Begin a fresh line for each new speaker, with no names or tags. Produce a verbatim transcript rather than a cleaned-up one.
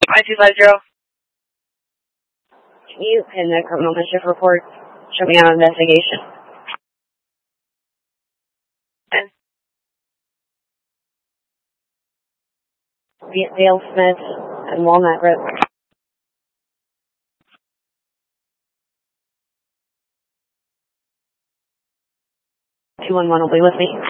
five two five zero.
Can you pin the criminal mischief report? Show me on investigation.
And
Dale Smith and Walnut Road. two one one will be with me.